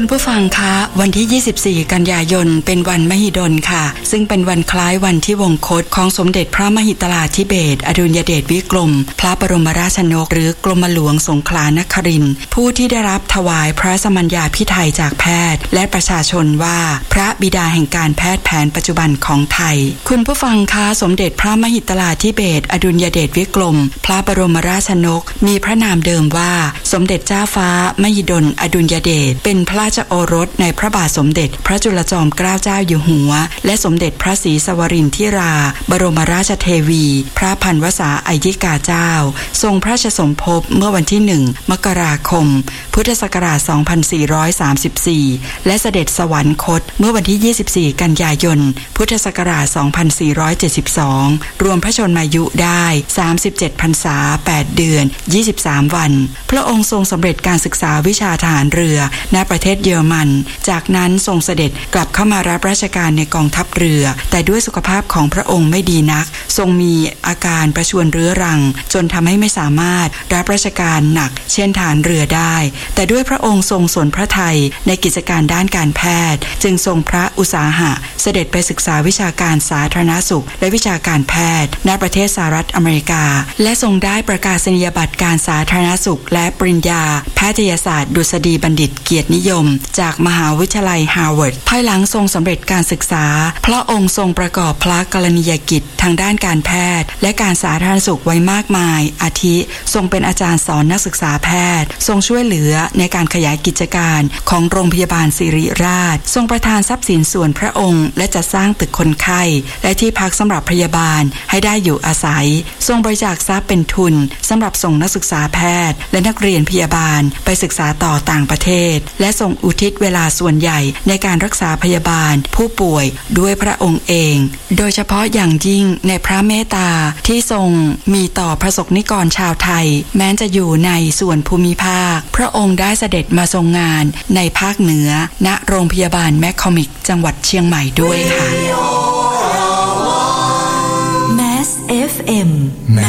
คุณผู้ฟังคะวันที่24กันยายนเป็นวันมหิดลค่ะซึ่งเป็นวันคล้ายวันที่วงคตของสมเด็จพระมหิตลาธิเบศรอดุลยเดชวิกรมพระบรมราชนกหรือกรมหลวงสงขลานครินทร์ผู้ที่ได้รับถวายพระสมัญญาภิไธยจากแพทย์และประชาชนว่าพระบิดาแห่งการแพทย์แผนปัจจุบันของไทยคุณผู้ฟังคะสมเด็จพระมหิตลาธิเบศรอดุลยเดชวิกรมพระบรมราชนกมีพระนามเดิมว่าสมเด็จเจ้าฟ้ามหิดลอดุลยเดชเป็นพระราชโอรสในพระบาทสมเด็จพระจุลจอมเกล้าเจ้าอยู่หัวและสมเด็จพระศรีสวรินทิราบรมราชเทวีพระพันวษาอัยยิกาเจ้าทรงพระราชสมภพเมื่อวันที่1 มกราคมพุทธศักราช 2434และเสด็จสวรรคตเมื่อวันที่24 กันยายนพุทธศักราช 2472รวมพระชนมายุได้37พรรษา8เดือน23วันพระองค์ทรงสำเร็จการศึกษาวิชาทหารเรือณประเทศเยอรมันจากนั้นทรงเสด็จกลับเข้ามารับราชการในกองทัพเรือแต่ด้วยสุขภาพของพระองค์ไม่ดีนักทรงมีอาการประชวรเรื้อรังจนทำให้ไม่สามารถรับราชการหนักเช่นทหารเรือได้แต่ด้วยพระองค์ทรงสนพระทัยในกิจการด้านการแพทย์จึงทรงพระอุตสาหะเสด็จไปศึกษาวิชาการสาธารณสุขและวิชาการแพทย์ณประเทศสหรัฐอเมริกาและทรงได้ประกาศนียบัตรการสาธารณสุขและปริญญาแพทยศาสตร์ดุษฎีบัณฑิตเกียรตินิยมจากมหาวิทยาลัยฮาร์วาร์ดภายหลังทรงสำเร็จการศึกษาพระองค์ทรงประกอบพระกรณียกิจทางด้านการแพทย์และการสาธารณสุขไว้มากมายอาทิทรงเป็นอาจารย์สอนนักศึกษาแพทย์ทรงช่วยเหลือในการขยายกิจการของโรงพยาบาลศิริราชทรงประทานทรัพย์สินส่วนพระองค์และจัดสร้างตึกคนไข้และที่พักสำหรับพยาบาลให้ได้อยู่อาศัยทรงบริจาคทรัพย์เป็นทุนสำหรับส่งนักศึกษาแพทย์และนักเรียนพยาบาลไปศึกษาต่อต่างประเทศและทรงอุทิศเวลาส่วนใหญ่ในการรักษาพยาบาลผู้ป่วยด้วยพระองค์เองโดยเฉพาะอย่างยิ่งในพระเมตตาที่ทรงมีต่อประสบนิกรชาวไทยแม้จะอยู่ในส่วนภูมิภาคพระองค์ได้เสด็จมาทรงงานในภาคเหนือณโรงพยาบาลแมคคอมิกจังหวัดเชียงใหม่ด้วยค่ะ Mass FM